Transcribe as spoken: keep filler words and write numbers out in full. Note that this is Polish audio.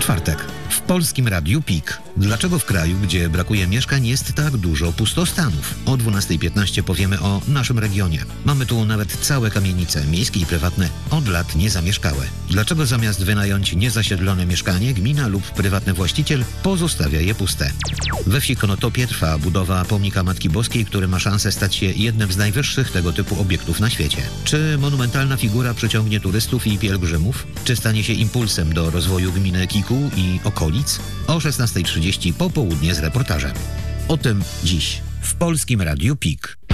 czwartek. W Polskim Radiu Pik. Dlaczego w kraju, gdzie brakuje mieszkań, jest tak dużo pustostanów? O dwunasta piętnaście powiemy o naszym regionie. Mamy tu nawet całe kamienice, miejskie i prywatne, od lat niezamieszkałe. Dlaczego zamiast wynająć niezasiedlone mieszkanie, gmina lub prywatny właściciel pozostawia je puste? We wsi Konotopie trwa budowa pomnika Matki Boskiej, który ma szansę stać się jednym z najwyższych tego typu obiektów na świecie. Czy monumentalna figura przyciągnie turystów i pielgrzymów? Czy stanie się impulsem do rozwoju gminy Kikuł i okolic? O szesnasta trzydzieści popołudnie z reportażem. O tym dziś w Polskim Radiu Pik.